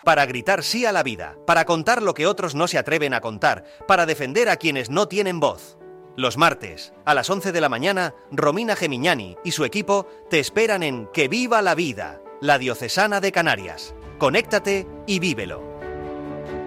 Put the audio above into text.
Para gritar sí a la vida, para contar lo que otros no se atreven a contar, para defender a quienes no tienen voz. Los martes, a las 11 de la mañana, Romina Gemignani y su equipo te esperan en Que Viva la Vida, la Diocesana de Canarias. Conéctate y vívelo.